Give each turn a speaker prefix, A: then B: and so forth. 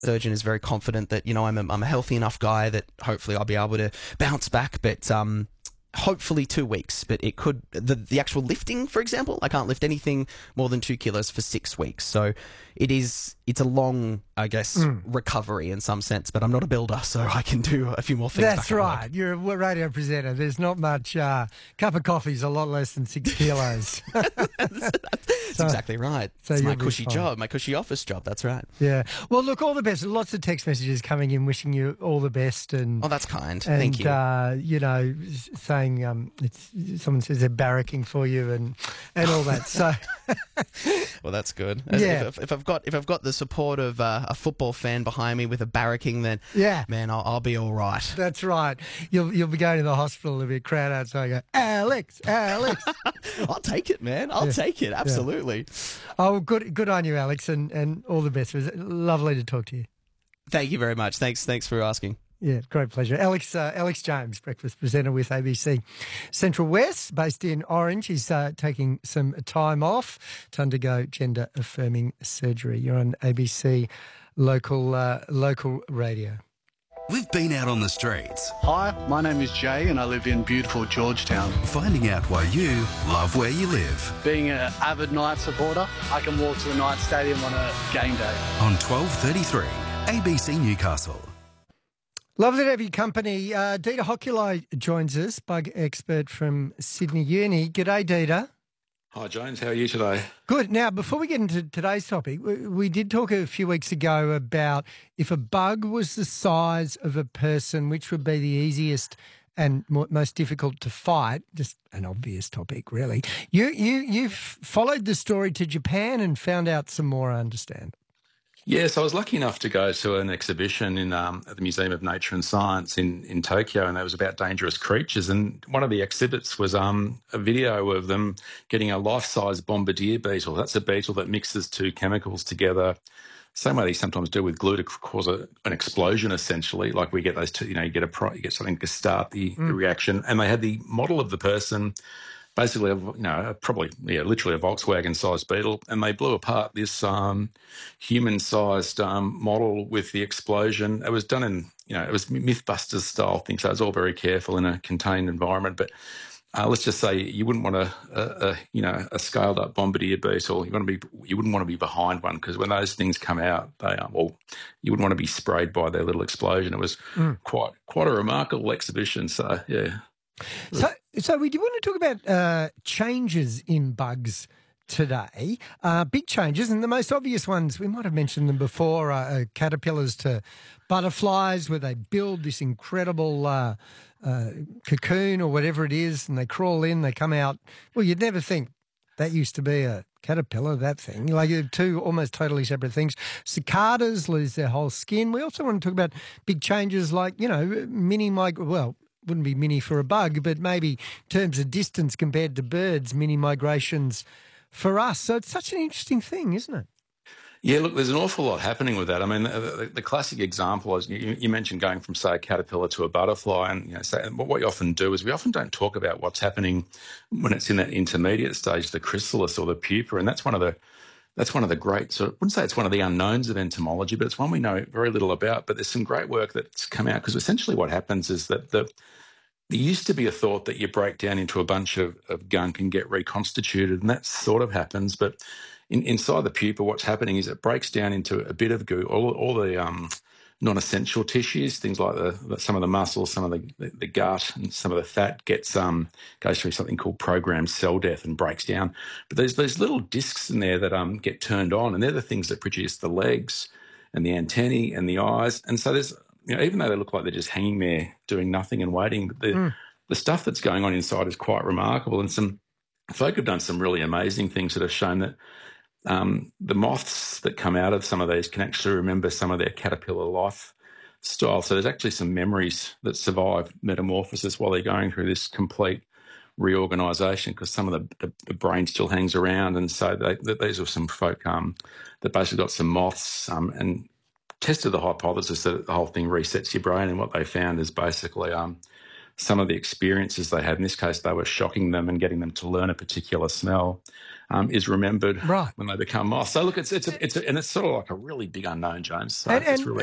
A: surgeon is very confident that, I'm a healthy enough guy that hopefully I'll be able to bounce back, but hopefully 2 weeks. But it could, the actual lifting, for example, I can't lift anything more than 2 kilos for 6 weeks. So it's a long, I guess, recovery in some sense, but I'm not a builder, so I can do a few more things.
B: That's right. You're a radio presenter. There's not much. Cup of coffee's a lot less than 6 kilos.
A: That's exactly right.
B: So
A: it's my cushy job, my cushy office job. That's right.
B: Yeah. Well, look, all the best. Lots of text messages coming in wishing you all the best. And
A: that's kind. Thank you.
B: Saying someone says they're barracking for you and all that. So,
A: well, that's good.
B: Yeah.
A: If I've got the support of a football fan behind me with a barracking, then man, I'll be all right.
B: That's right. You'll be going to the hospital. There'll be a crowd outside. Go, Alex.
A: I'll take it, man. I'll take it. Absolutely.
B: Yeah. Oh, good on you, Alex, and all the best. It was lovely to talk to you.
A: Thank you very much. Thanks for asking.
B: Yeah, great pleasure. Alex James, breakfast presenter with ABC Central West, based in Orange. He's taking some time off to undergo gender-affirming surgery. You're on ABC local radio.
C: We've been out on the streets.
D: Hi, my name is Jay and I live in beautiful Georgetown.
C: Finding out why you love where you live.
D: Being an avid night supporter, I can walk to the night stadium on a game day.
C: On 12:33, ABC Newcastle.
B: Lovely to have your company. Dita Hoculi joins us, bug expert from Sydney Uni. G'day, Dita.
E: Hi, James. How are you today?
B: Good. Now, before we get into today's topic, we did talk a few weeks ago about if a bug was the size of a person, which would be the easiest and most difficult to fight. Just an obvious topic, really. You've followed the story to Japan and found out some more, I understand.
E: Yes, I was lucky enough to go to an exhibition at the Museum of Nature and Science in Tokyo, and it was about dangerous creatures. And one of the exhibits was a video of them getting a life-size bombardier beetle. That's a beetle that mixes two chemicals together, same way they sometimes do with glue to cause an explosion, essentially. Like we get those two, you get something to start the reaction. And they had the model of the person, basically, literally a Volkswagen-sized beetle, and they blew apart this human-sized model with the explosion. It was done in, it was Mythbusters style thing, so it was all very careful in a contained environment. But let's just say you wouldn't want a scaled-up bombardier beetle. You wouldn't want to be behind one, because when those things come out, you wouldn't want to be sprayed by their little explosion. It was quite a remarkable exhibition. So yeah.
B: So we do want to talk about changes in bugs today, big changes, and the most obvious ones, we might have mentioned them before, caterpillars to butterflies, where they build this incredible cocoon or whatever it is, and they crawl in, they come out. Well, you'd never think that used to be a caterpillar, that thing. Like two almost totally separate things. Cicadas lose their whole skin. We also want to talk about big changes like, wouldn't be mini for a bug, but maybe in terms of distance compared to birds, mini migrations for us. So it's such an interesting thing, isn't it?
E: Yeah, look, there's an awful lot happening with that. I mean, the classic example is you mentioned going from, say, a caterpillar to a butterfly, and what you often do is we often don't talk about what's happening when it's in that intermediate stage, the chrysalis or the pupa, and that's one of the great, I wouldn't say it's one of the unknowns of entomology, but it's one we know very little about. But there's some great work that's come out, because essentially what happens is that there used to be a thought that you break down into a bunch of gunk and get reconstituted, and that sort of happens. But inside the pupa, what's happening is it breaks down into a bit of goo, all the non-essential tissues, things like some of the muscles, some of the gut, and some of the fat goes through something called programmed cell death and breaks down. But there's those little discs in there that get turned on, and they're the things that produce the legs and the antennae and the eyes. And so there's, even though they look like they're just hanging there doing nothing and waiting, the stuff that's going on inside is quite remarkable. And some folk have done some really amazing things that have shown that the moths that come out of some of these can actually remember some of their caterpillar lifestyle. So there's actually some memories that survive metamorphosis while they're going through this complete reorganisation, because some of the brain still hangs around. And so these are some folk that basically got some moths and tested the hypothesis that the whole thing resets your brain. And what they found is basically some of the experiences they had, in this case they were shocking them and getting them to learn a particular smell, is remembered
B: Right.
E: when they become moths. So look, it's sort of like a really big unknown, James. So
B: And-
E: it's
B: and-
E: really